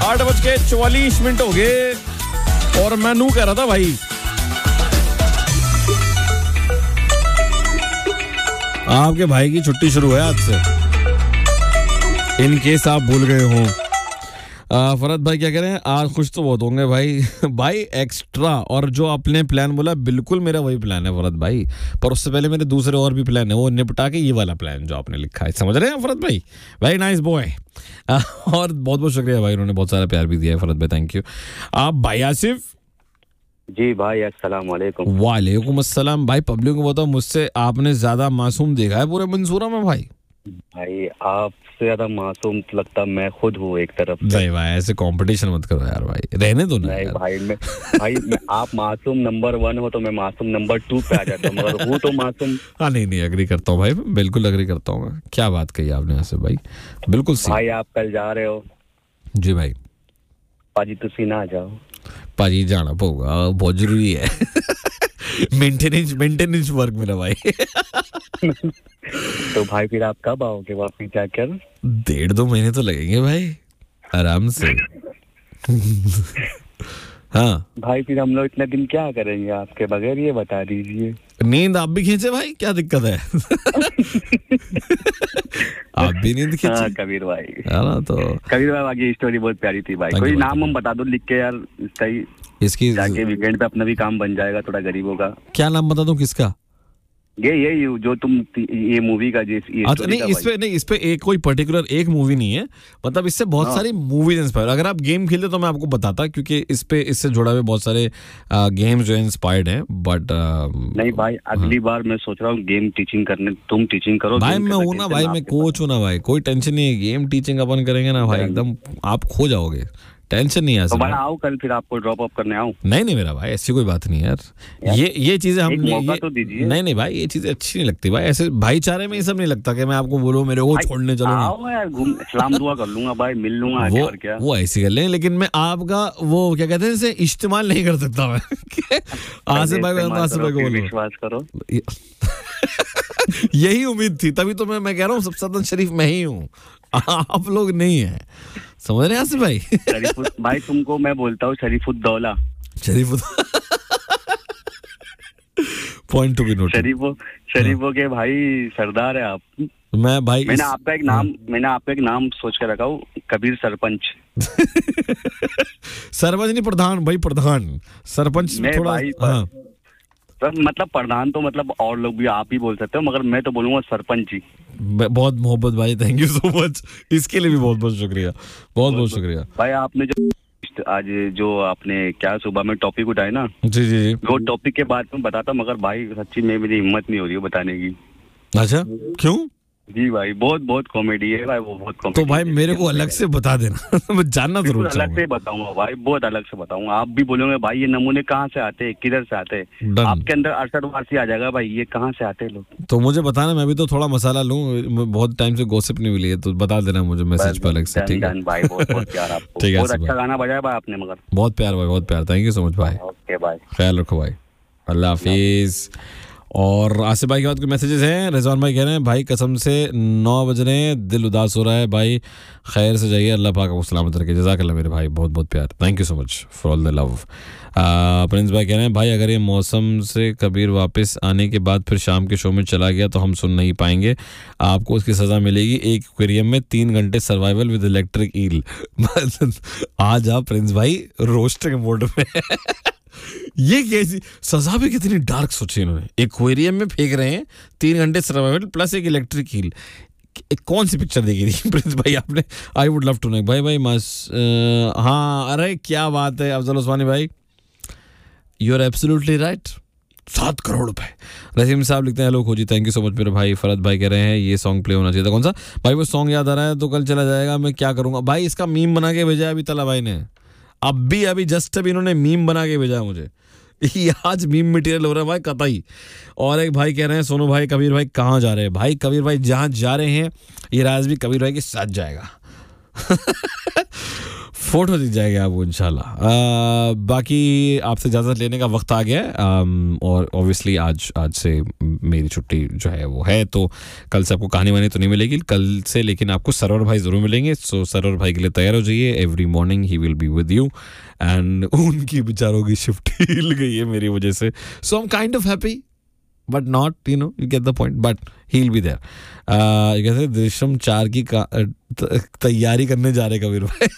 8:44 हो गए और मैं नू कह रहा था भाई, आपके भाई की छुट्टी शुरू है आज से, इन केस आप भूल गए हो। फरहत भाई क्या कह रहे हैं? आज खुश तो बहुत होंगे भाई। भाई एक्स्ट्रा, और जो आपने प्लान बोला बिल्कुल मेरा वही प्लान है फरहत भाई, पर उससे पहले मेरे दूसरे और भी प्लान है, वो निपटा के ये वाला प्लान जो आपने लिखा है, समझ रहे हैं फरहत भाई? Very nice boy. और बहुत बहुत शुक्रिया भाई, उन्होंने बहुत सारा प्यार भी दिया है फरहत भाई, थैंक यू। आप भाई आसिफ जी भाई, अस्सलाम वालेकुम। वालेकुम अस्सलाम। भाई पब्लिक को बताओ, मुझसे आपने ज्यादा मासूम देखा है पूरे मंसूरा में भाई? भाई आपसे ज्यादा मासूम तो लगता मैं खुद हूँ एक तरफ से। नहीं भाई, ऐसे कंपटीशन मत करो यार भाई, रहने दो ना यार। भाई आप मासूम नंबर 1 हो तो मैं मासूम नंबर 2 पे आ जाता हूँ, मगर हूँ तो मासूम। हाँ नहीं एग्री करता हूँ भाई, बिल्कुल एग्री करता हूँ मैं। क्या बात कही आपने यहाँ से भाई, बिल्कुल सही। भाई आप कल जा रहे हो? जी भाई। पाजी तुसी ना जाओ पाजी, जाना पड़ेगा, बहुत जरूरी है। मेंटेनेंस वर्क मेरा भाई। तो भाई फिर आप कब आओगे वापस जाकर? 1.5-2 महीने तो लगेंगे भाई, आराम से। हाँ भाई फिर हम लोग इतने दिन क्या करेंगे आपके बगैर, ये बता दीजिए। नींद आप भी खींचे भाई, क्या दिक्कत है? आप भी नींद खींचे? हाँ कबीर भाई, ना तो कबीर भाई आगे स्टोरी बहुत प्यारी थी भाई। कोई नाम हम बता दो लिख के यार, इसका ही इसकी जाके वीकेंड पे अपना भी काम बन जाएगा थोड़ा गरीबों का। क्या नाम बता दूं किसका? ये जो तुम ये मूवी का नहीं इस पे एक कोई पर्टिकुलर एक मूवी नहीं है, मतलब इससे बहुत सारी मूवीज इंस्पायर। अगर आप गेम खेलते तो मैं आपको बताता, क्योंकि इससे जुड़ा हुए बहुत सारे गेम्स जो इंस्पायर्ड हैं, बट नहीं भाई अगली बार मैं सोच रहा हूँ गेम टीचिंग करने, तुम टीचिंग करो भाई। मैं हूँ ना भाई, मैं कोच हूँ ना भाई, कोई टेंशन नहीं है। गेम टीचिंग अपन करेंगे ना भाई, एकदम आप खो जाओगे, टेंशन नहीं है। तो भाई आओ कल, फिर आपको ड्रॉप अप करने आओ। नहीं मेरा भाई, ऐसी कोई बात नहीं यार, ये चीजें हम तो दीजिए। नहीं भाई, ये चीजें अच्छी नहीं लगती भाई, ऐसे भाईचारे में ये सब नहीं लगता कि मैं आपको बोलूं मेरे को छोड़ने चलो। आओ यार, सलाम दुआ कर लूंगा भाई, मिल लूंगा। वो ऐसी कर लेंगे, लेकिन मैं आपका वो क्या कहते हैं इसे इस्तेमाल नहीं कर सकता मैं। आसिफ भाई को बोलो, विश्वास करो। यही उम्मीद थी, तभी तो मैं कह रहा हूँ सबसे ज्यादा शरीफ मैं ही हूँ, आप लोग नहीं है, समझ रहे हैं आसिफ भाई? भाई तुमको मैं बोलता हूँ शरीफुद्दौला। Point to be noted. शरीफों के भाई सरदार है आप। मैं भाई मैंने आपका एक नाम सोच के रखा हूँ, कबीर सरपंच। सरपंच नहीं, प्रधान भाई, प्रधान। सरपंच थोड़ा हाँ। मतलब प्रधान तो मतलब और लोग भी आप ही बोल सकते हो, मगर मैं तो बोलूंगा सरपंच जी। बहुत मोहब्बत भाई, थैंक यू सो मच, इसके लिए भी बहुत बहुत शुक्रिया, बहुत बहुत शुक्रिया भाई। आपने जो आपने क्या सुबह में टॉपिक उठाए ना, जी वो टॉपिक के बाद में बताता, मगर भाई सच्ची में मेरी हिम्मत नहीं हो रही है बताने की। अच्छा क्यों? जी भाई बहुत कॉमेडी है भाई, वो बहुत कॉमेडी। तो भाई मेरे को अलग से बता देना। मैं जानना जरूर चाहूंगा। अलग से बताऊंगा भाई, बहुत अलग से बताऊंगा। आप भी बोलोगे भाई ये नमूने कहाँ से आते हैं, किधर से आते हैं, आपके अंदर अरसद वारसी आ जाएगा भाई, ये कहाँ से आते हैं लोग। तो मुझे बताना, मैं भी तो थोड़ा मसाला लूं, बहुत टाइम से गॉसिप नहीं मिली है, तो बता देना मुझे मैसेज पर अलग से, ठीक है भाई? बहुत प्यार आपको। ठीक है, बहुत अच्छा गाना बजाया भाई आपने, मगर बहुत प्यार भाई, बहुत प्यार, थैंक यू सो मच भाई। ओके भाई, ख्याल रखो भाई, अल्लाह हाफिज। और आसिफ भाई के बाद कोई मैसेजेस हैं? रिजवान भाई कह रहे हैं भाई कसम से 9 बज रहे हैं, दिल उदास हो रहा है भाई, खैर से जाइए, अल्लाह पाक आपको सलामत रखे। जज़ाकल्लाह मेरे भाई, बहुत बहुत प्यार, thank you so much for all the love. Prince भाई कह रहे हैं भाई अगर ये मौसम से कबीर वापस आने के बाद फिर शाम के शो में चला गया तो हम सुन नहीं पाएंगे, आपको उसकी सज़ा मिलेगी, एक एक्वेरियम में 3 घंटे सर्वाइवल विद इलेक्ट्रिक ईल। आज आप प्रिंस भाई रोस्टिंग मोड में। ये कैसी सजा भी, कितनी डार्क सोची इन्होंने। एक्वेरियम में फेंक रहे हैं, 3 घंटे सर्वाइवल प्लस एक इलेक्ट्रिक हील। कौन सी पिक्चर देखी थी प्रिंस भाई आपने? I would love to know. भाई हाँ अरे क्या बात है अफजल उस्मानी भाई, you are absolutely right. 7 crore रुपए। रहीम साहब लिखते हैं हेलो खोजी, थैंक यू सो मच मेरे भाई। फरहत भाई कह रहे हैं ये सॉन्ग प्ले होना चाहिए था। कौन सा भाई? वो सॉन्ग याद आ रहा है तो कल चला जाएगा, मैं क्या करूंगा भाई। इसका मीम बना के भेजा अभी तला भाई ने, अभी जस्ट अभी इन्होंने मीम बना के भेजा मुझे। आज मीम मटेरियल हो रहा है भाई कतई। और एक भाई कह रहे हैं सोनू भाई कबीर भाई कहाँ जा रहे हैं? भाई कबीर भाई जहाँ जा रहे हैं ये राज भी कबीर भाई के साथ जाएगा। फोटो दिख जाएगी आपको इंशाल्लाह। बाकी आपसे इजाज़त लेने का वक्त आ गया है, और ऑब्वियसली आज से मेरी छुट्टी जो है वो है, तो कल से आपको कहानी वानी तो नहीं मिलेगी कल से, लेकिन आपको सरवर भाई ज़रूर मिलेंगे। सो सरवर भाई के लिए तैयार हो जाइए। Every morning he will be with you, and उनकी बेचारों की शिफ्ट हिल गई है मेरी वजह से। सो I am kind of happy but not, you get the point, but he'll be there. कहते हैं दृश्यम 4 की तैयारी करने जा रहे कबीर भाई।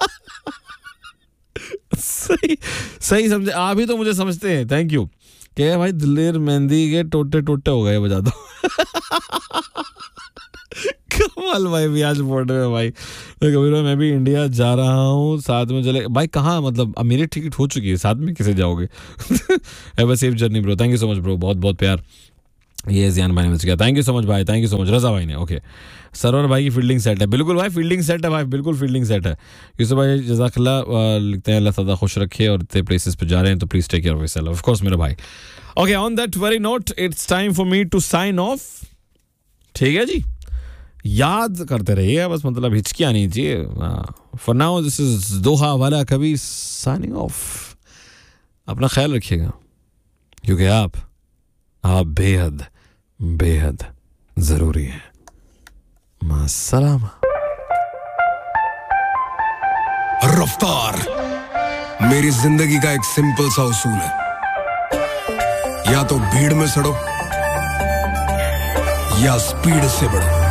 सही समझे आप ही, तो मुझे समझते हैं। Thank you. क्या भाई दिलेर मेहंदी के टोटे टोटे हो गए, बजा दो। कमाल भाई भी आज बोल रहे हैं भाई। तो कबीर भाई मैं भी इंडिया जा रहा हूँ, साथ में चले भाई। कहाँ मतलब मेरी टिकट हो चुकी है, साथ में किसे जाओगे? Have a safe journey bro. Thank you so much bro, बहुत बहुत प्यार। ये जियान भाई ने मैसेज किया, थैंक यू सो मच भाई, थैंक यू सो मच। रजा भाई ने, ओके सरवर भाई की फील्डिंग सेट है। बिल्कुल भाई फील्डिंग सेट है भाई, बिल्कुल फील्डिंग सेट है। यूसुफ भाई जज़ाकल्लाह लिखते हैं, अल्लाह ताला खुश रखे, और इतने प्लेसेस पे जा रहे हैं तो please take care of yourself, of course मेरा भाई। Okay on that very note it's time for me to sign of. ठीक है जी, याद करते रहिए बस, मतलब हिचकी आनी चाहिए। फॉर नाउ दिस इज दोहा वाला कभी साइनिंग ऑफ। अपना ख्याल रखिएगा, क्योंकि आप बेहद बेहद जरूरी है। मास्सलामा। रफ्तार मेरी जिंदगी का एक सिंपल सा उसूल है, या तो भीड़ में सड़ो या स्पीड से बढ़ो।